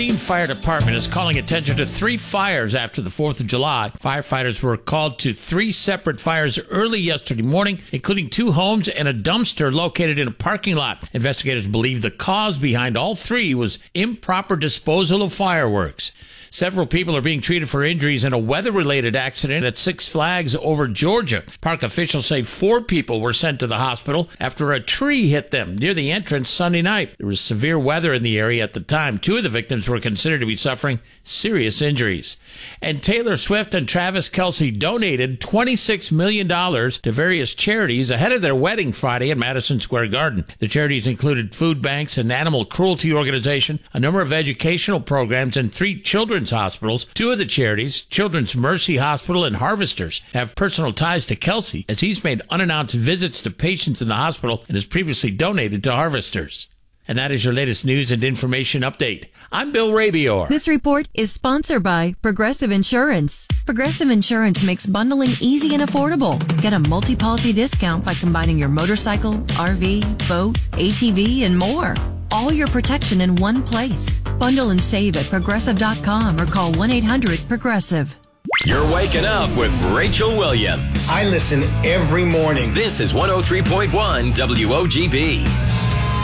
Fire Department is calling attention to 3 fires after the 4th of July. Firefighters were called to 3 separate fires early yesterday morning, including 2 homes and a dumpster located in a parking lot. Investigators believe the cause behind all 3 was improper disposal of fireworks. Several people are being treated for injuries in a weather-related accident at Six Flags over Georgia. Park officials say 4 people were sent to the hospital after a tree hit them near the entrance Sunday night. There was severe weather in the area at the time. 2 of the victims were considered to be suffering serious injuries. And Taylor Swift and Travis Kelce donated $26 million to various charities ahead of their wedding Friday at Madison Square Garden. The charities included food banks, an animal cruelty organization, a number of educational programs, and 3 children's hospitals. 2 of the charities, Children's Mercy Hospital and Harvesters, have personal ties to Kelce, as he's made unannounced visits to patients in the hospital and has previously donated to Harvesters. And that is your latest news and information update. I'm Bill Rabior. This report is sponsored by Progressive Insurance. Progressive Insurance makes bundling easy and affordable. Get a multi-policy discount by combining your motorcycle, RV, boat, ATV, and more. All your protection in one place. Bundle and save at Progressive.com or call 1-800-PROGRESSIVE. You're waking up with Rachel Williams. I listen every morning. This is 103.1 WOGB.